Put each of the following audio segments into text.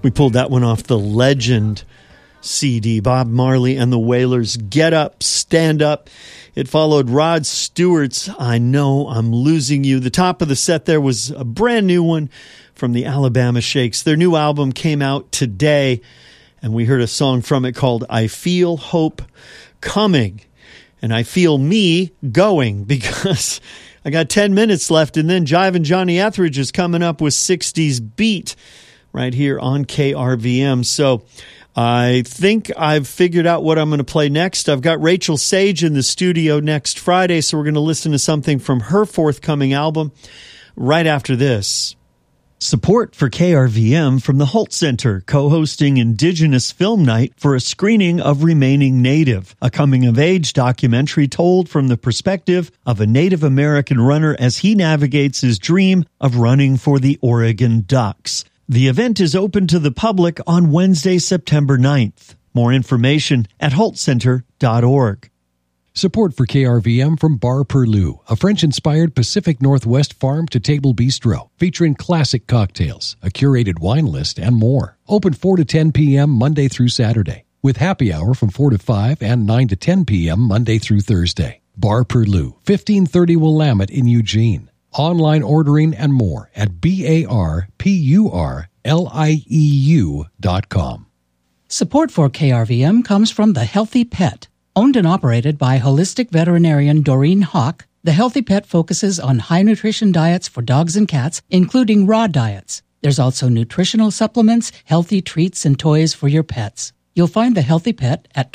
We pulled that one off the Legend CD, Bob Marley and the Wailers, Get Up, Stand Up. It followed Rod Stewart's I Know I'm Losing You. The top of the set there was a brand new one from the Alabama Shakes. Their new album came out today, and we heard a song from it called I Feel Hope Coming. And I feel me going because I got 10 minutes left, and then Jivin' Johnny Etheridge is coming up with 60s Beat right here on KRVM. So I think I've figured out what I'm going to play next. I've got Rachel Sage in the studio next Friday, so we're going to listen to something from her forthcoming album right after this. Support for KRVM from the Holt Center, co-hosting Indigenous Film Night for a screening of Remaining Native, a coming-of-age documentary told from the perspective of a Native American runner as he navigates his dream of running for the Oregon Ducks. The event is open to the public on Wednesday, September 9th. More information at holtcenter.org. Support for KRVM from Bar Perlou, a French-inspired Pacific Northwest farm-to-table bistro featuring classic cocktails, a curated wine list, and more. Open 4 to 10 p.m. Monday through Saturday, with happy hour from 4 to 5 and 9 to 10 p.m. Monday through Thursday. Bar Perlou, 1530 Willamette in Eugene. Online ordering and more at barpurlieu.com. Support for KRVM comes from The Healthy Pet. Owned and operated by holistic veterinarian Doreen Hawk, The Healthy Pet focuses on high-nutrition diets for dogs and cats, including raw diets. There's also nutritional supplements, healthy treats, and toys for your pets. You'll find The Healthy Pet at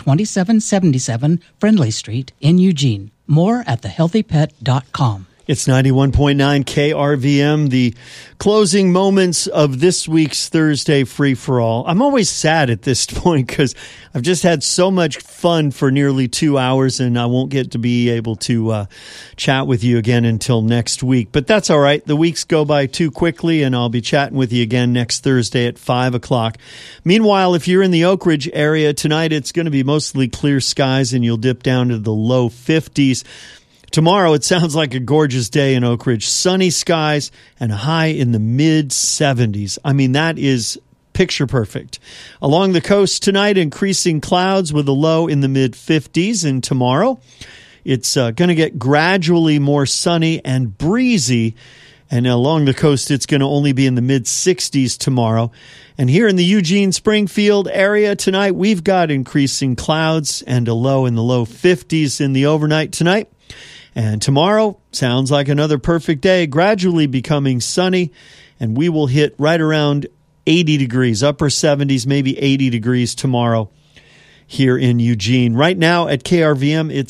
2777 Friendly Street in Eugene. More at thehealthypet.com. It's 91.9 KRVM, the closing moments of this week's Thursday Free-for-All. I'm always sad at this point because I've just had so much fun for nearly 2 hours, and I won't get to be able to chat with you again until next week. But that's all right. The weeks go by too quickly, and I'll be chatting with you again next Thursday at 5 o'clock. Meanwhile, if you're in the Oak Ridge area tonight, it's going to be mostly clear skies, and you'll dip down to the low 50s. Tomorrow, it sounds like a gorgeous day in Oak Ridge. Sunny skies and a high in the mid-70s. I mean, that is picture perfect. Along the coast tonight, increasing clouds with a low in the mid-50s. And tomorrow, it's going to get gradually more sunny and breezy. And along the coast, it's going to only be in the mid-60s tomorrow. And here in the Eugene-Springfield area tonight, we've got increasing clouds and a low in the low 50s in the overnight tonight. And tomorrow sounds like another perfect day, gradually becoming sunny, and we will hit right around 80 degrees, upper 70s, maybe 80 degrees tomorrow here in Eugene. Right now at KRVM, it's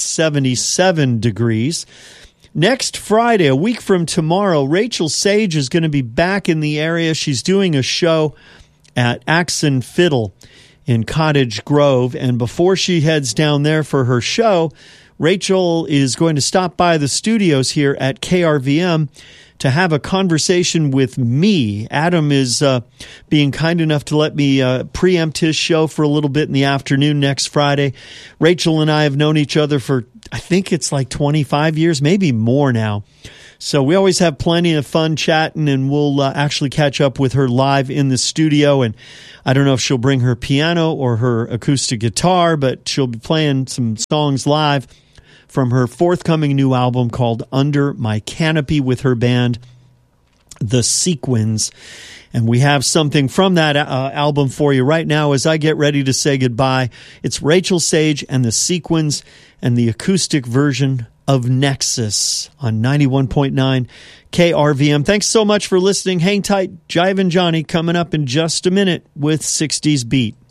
77 degrees. Next Friday, a week from tomorrow, Rachel Sage is going to be back in the area. She's doing a show at Axe and Fiddle in Cottage Grove, and before she heads down there for her show, Rachel is going to stop by the studios here at KRVM to have a conversation with me. Adam is being kind enough to let me preempt his show for a little bit in the afternoon next Friday. Rachel and I have known each other for, I think it's like 25 years, maybe more now. So we always have plenty of fun chatting, and we'll actually catch up with her live in the studio. And I don't know if she'll bring her piano or her acoustic guitar, but she'll be playing some songs live from her forthcoming new album called Under My Canopy with her band, The Sequins. And we have something from that album for you right now as I get ready to say goodbye. It's Rachel Sage and The Sequins and the acoustic version of Nexus on 91.9 KRVM. Thanks so much for listening. Hang tight. Jivin' Johnny coming up in just a minute with 60s Beat.